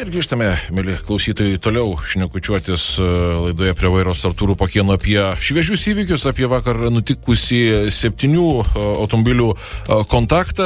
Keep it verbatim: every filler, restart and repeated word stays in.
ir grįžtame, mėly klausytojai, toliau šnekučiuotis laidoje Prie vairo su Artūru Pakėnu apie šviežius įvykius, apie vakar nutikusį septynių automobilių kontaktą.